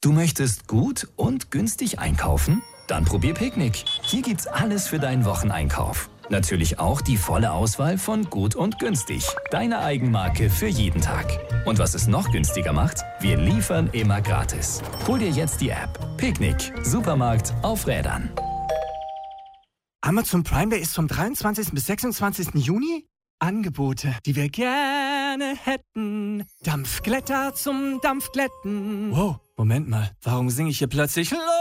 Du möchtest gut und günstig einkaufen? Dann probier Picknick. Hier gibt's alles für deinen Wocheneinkauf. Natürlich auch die volle Auswahl von Gut und Günstig. Deine Eigenmarke für jeden Tag. Und was es noch günstiger macht? Wir liefern immer gratis. Hol dir jetzt die App. Picknick. Supermarkt auf Rädern. Amazon Prime Day ist vom 23. bis 26. Juni. Angebote, die wir gerne hätten. Dampfglätter zum Dampfglätten. Wow, Moment mal. Warum singe ich hier plötzlich